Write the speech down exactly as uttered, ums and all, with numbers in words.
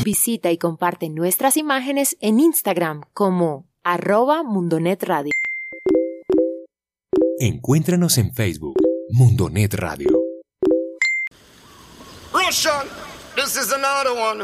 Visita y comparte nuestras imágenes en Instagram como arroba Mundonet Radio. Encuéntranos en Facebook, Mundonet Radio. Russian, this is another one.